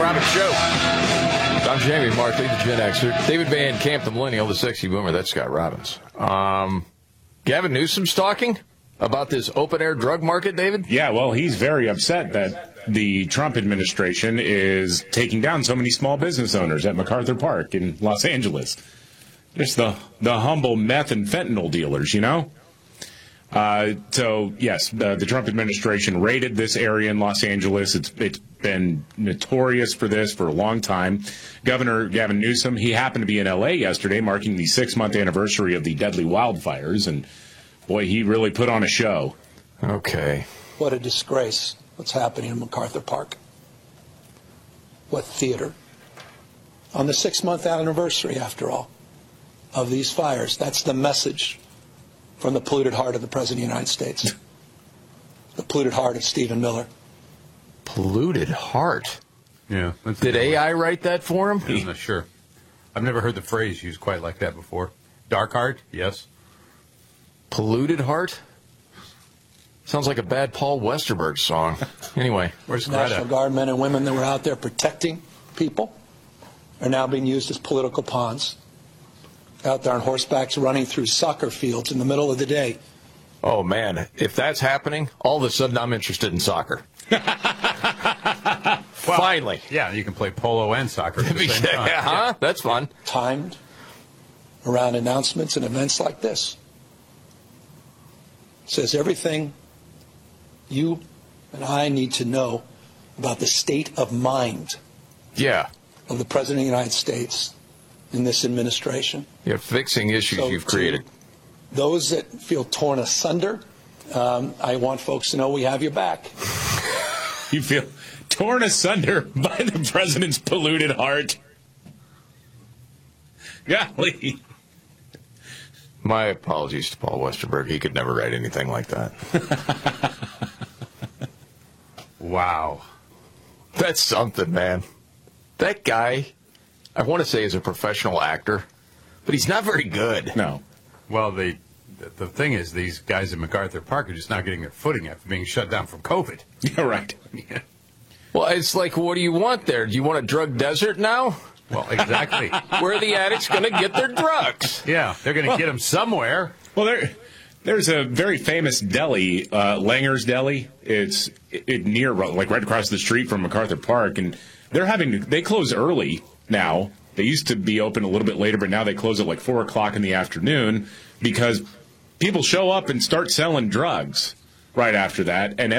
Robbins Show. I'm Jamie Markley, the Gen Xer. David Van Camp, the Millennial, the Sexy Boomer. That's Scott Robbins. Gavin Newsom's talking about this open-air drug market, David? Yeah, well, he's very upset that the Trump administration is taking down so many small business owners at MacArthur Park in Los Angeles. Just the humble meth and fentanyl dealers, you know? So, yes, the Trump administration raided this area in Los Angeles. It's been notorious for this for a long time. Governor Gavin Newsom, he happened to be in L.A. yesterday, marking the 6-month anniversary of the deadly wildfires, and, boy, he really put on a show. Okay. What a disgrace, what's happening in MacArthur Park. What theater. On the 6-month anniversary, after all, of these fires. That's the message from the polluted heart of the President of the United States. The polluted heart of Stephen Miller. Polluted heart? Yeah. Did AI write that for him? I'm not sure. I've never heard the phrase used quite like that before. Dark heart? Yes. Polluted heart? Sounds like a bad Paul Westerberg song. Anyway, where's Greta? National Guard men and women that were out there protecting people are now being used as political pawns. Out there on horsebacks running through soccer fields in the middle of the day. Oh, man. If that's happening, all of a sudden I'm interested in soccer. Finally. Yeah, you can play polo and soccer at the same time. Yeah. That's fun. Timed around announcements and events like this. It says everything you and I need to know about the state of mind of the President of the United States in this administration. You're fixing issues you've created. Those that feel torn asunder, I want folks to know we have your back. You feel torn asunder by the president's polluted heart. Golly. My apologies to Paul Westerberg. He could never write anything like that. Wow. That's something, man. That guy, I want to say, is a professional actor, but he's not very good. No. Well, the thing is, these guys in MacArthur Park are just not getting their footing after being shut down from COVID. Yeah, right. Yeah. Well, it's like, what do you want there? Do you want a drug desert now? Well, exactly. Where are the addicts going to get their drugs? Yeah, they're going to get them somewhere. Well, there's a very famous deli, Langer's Deli. It's near, like right across the street from MacArthur Park, and they close early now. They used to be open a little bit later, but now they close at like 4 o'clock in the afternoon because people show up and start selling drugs right after that, and